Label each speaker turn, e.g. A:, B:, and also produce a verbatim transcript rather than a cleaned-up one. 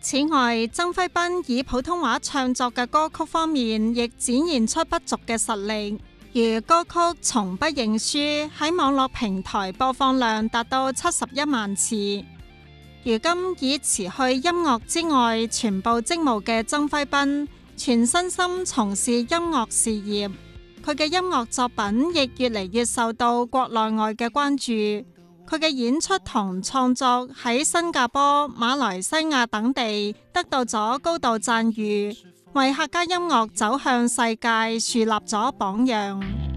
A: 此外，曾輝斌以普通話唱作嘅歌曲方面，亦展現出不俗嘅實力。如歌曲《從不認輸》喺網絡平台播放量達到七十一萬次。如今已辭去音樂之外全部職務嘅曾輝斌，全身心從事音樂事業。佢嘅音樂作品亦越嚟越受到國內外嘅關注。佢嘅演出同創作喺新加坡、馬來西亞等地得到咗高度讚譽，為客家音樂走向世界樹立咗榜樣。